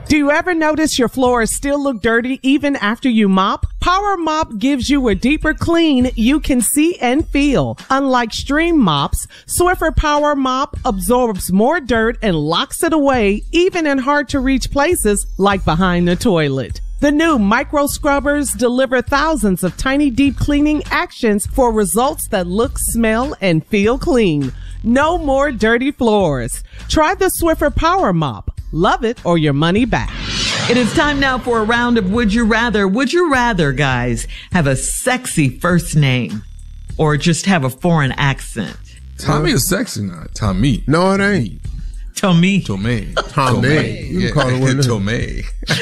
Do you ever notice your floors still look dirty even after you mop? Power Mop gives you a deeper clean you can see and feel. Unlike stream mops, Swiffer Power Mop absorbs more dirt and locks it away, even in hard-to-reach places like behind the toilet. The new micro scrubbers deliver thousands of tiny deep cleaning actions for results that look, smell, and feel clean. No more dirty floors. Try the Swiffer Power Mop. Love it or your money back. It is time now for a round of Would You Rather. Would you rather, guys, have a sexy first name or just have a foreign accent? Tommy is sexy now. Tommy. No, it ain't. Tommy. Tommy. You can call it one. Tommy.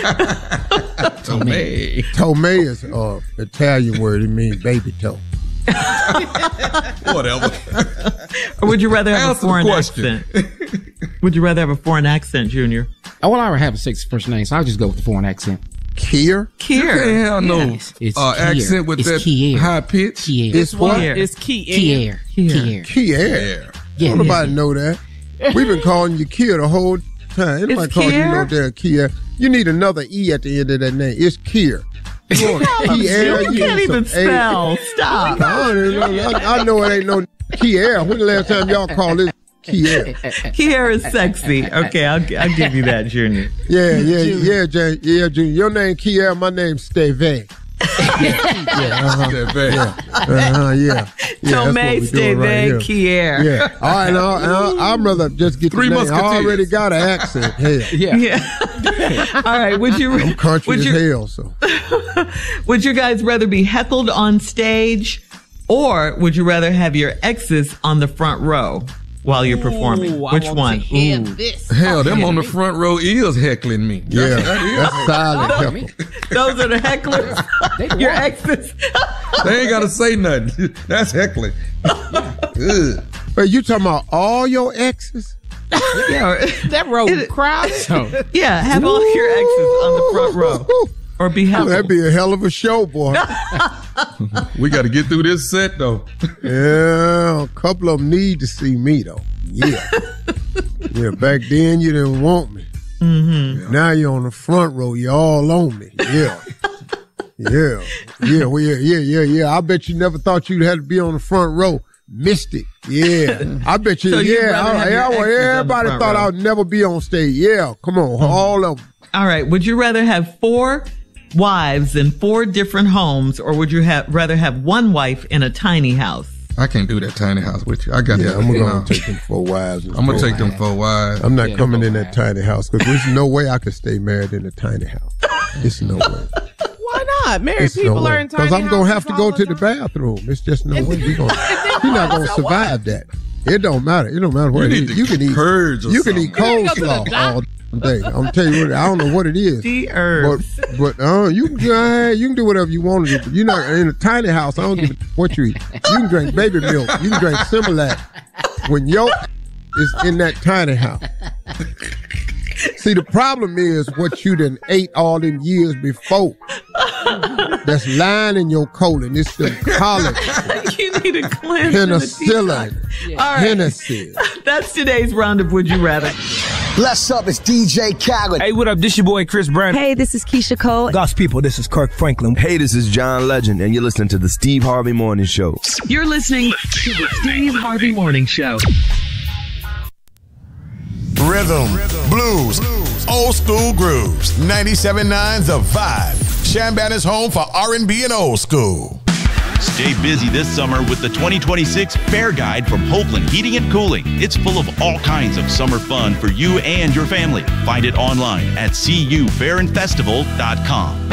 Tommy. Tommy is Italian word. It means baby toe. Whatever. Or would you rather have a foreign accent? Would you rather have a foreign accent, Junior? I would already have a sexy first name, so I'll just go with the foreign accent. Kier? Kier. Hell no. It's accent with it's that Kier. high pitch. Kier. It's what? It's Kier. Kier. Yeah, Don't nobody know that. We've been calling you Kier the whole time. Ain't nobody calling you no damn Kier. You need another E at the end of that name. It's Kier. You can't even spell. Stop. I know it ain't no Kier. When the last time y'all called it Kier? Kier is sexy. Okay, I'll give you that, Junior. Yeah, Junior. Your name Kier, my name's Steve. Tomei, Steve, Kier. Yeah. All right, I'd rather just get Three the name. Musketeers. I already got an accent. Hell. Yeah. All right. I'm country as hell, so. Would you guys rather be heckled on stage, or would you rather have your exes on the front row while you're performing? Which one? Hell, them on the front row is heckling me. Yeah, that's silent heckle. Those are the hecklers. Your exes. They ain't got to say nothing. That's heckling. But you talking about all your exes? Yeah. That row crowded. Yeah, have all your exes on the front row. Or be heckled. That'd be a hell of a show, boy. We got to get through this set, though. Yeah, a couple of them need to see me, though. Yeah. Yeah, back then you didn't want me. Mm-hmm. Now you're on the front row. You're all on me. Yeah. Yeah. I bet you never thought you'd have to be on the front row. Missed it. Yeah. I bet you, So everybody thought I'd never be on stage. Yeah, come on, all of them. All right. Would you rather have 4 wives in 4 different homes, or would you rather have 1 wife in a tiny house? I can't do that tiny house with you. I got that. I'm going to take them 4 wives. I'm going to take them 4 wives. I'm not coming in that tiny house because there's no way I could stay married in a tiny house. There's no way. Why not? Married people are in tiny houses. Because I'm going to have to go to the bathroom. It's just no way. You're not going to survive that. It don't matter. It don't matter what it is. You can eat coleslaw all day. I'm telling you what, I don't know what it is. The herbs. But you can do whatever you want to do. But you're not in a tiny house. I don't give a what you eat. You can drink baby milk. You can drink Similac. When your is in that tiny house. See, the problem is what you done ate all them years before. That's lying in your colon. It's the collagen. You need a cleanse. Penicillin. All right. Hennessy. That's today's round of Would You Rather. Bless up, it's DJ Khaled. Hey, what up? This your boy Chris Brown. Hey, this is Keisha Cole. God's people, this is Kirk Franklin. Hey, this is John Legend, and you're listening to the Steve Harvey Morning Show. You're listening to the Steve Harvey Morning Show. Rhythm, blues, old school grooves. 97.9 The Vibe. Shambat is home for R&B and old school. Stay busy this summer with the 2026 Fair Guide from Hopeland Heating and Cooling. It's full of all kinds of summer fun for you and your family. Find it online at cufairandfestival.com.